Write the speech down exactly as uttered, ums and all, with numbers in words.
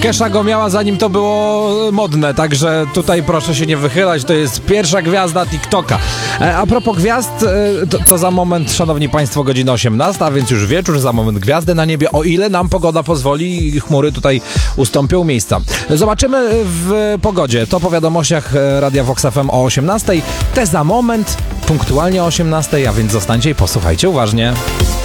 Kesha go miała, zanim to było modne, także tutaj proszę się nie wychylać, to jest pierwsza gwiazda TikToka. E, a propos gwiazd, e, to, to za moment, szanowni państwo, godzina osiemnasta, a więc już wieczór, za moment gwiazdy na niebie, o ile nam pogoda pozwoli i chmury tutaj ustąpią miejsca. Zobaczymy w pogodzie, to po wiadomościach Radia Vox F M o osiemnastej, te za moment, punktualnie o osiemnastej, a więc zostańcie i posłuchajcie uważnie.